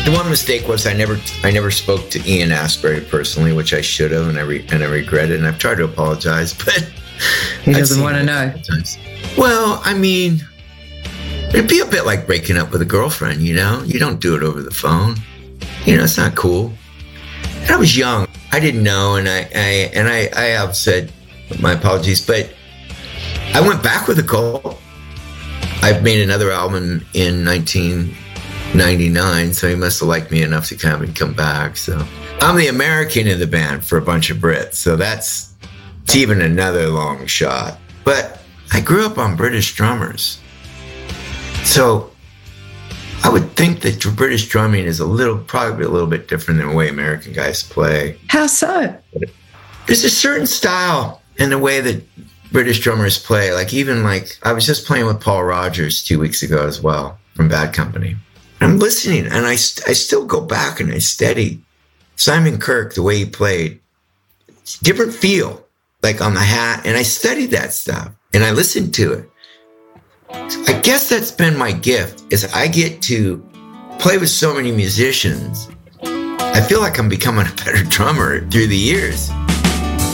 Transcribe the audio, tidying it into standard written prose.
The one mistake was I never spoke to Ian Astbury personally, which I should have, and I regret it. And I've tried to apologize, but he doesn't want to know. Well, I mean, it'd be a bit like breaking up with a girlfriend. You don't do it over the phone. It's not cool. And I was young. I didn't know, and I have said my apologies, but I went back with the Cult. I've made another album in 1999, so he must have liked me enough to kind of come back. So I'm the American in the band for a bunch of Brits, so it's even another long shot. But I grew up on British drummers, so I would think that British drumming is probably a little bit different than the way American guys play. How so? There's a certain style in the way that British drummers play. I was just playing with Paul Rogers 2 weeks ago as well from Bad Company. I'm listening, and I still go back and I study Simon Kirke, the way he played. Different feel, like on the hat, and I studied that stuff, and I listened to it. I guess that's been my gift, is I get to play with so many musicians. I feel like I'm becoming a better drummer through the years.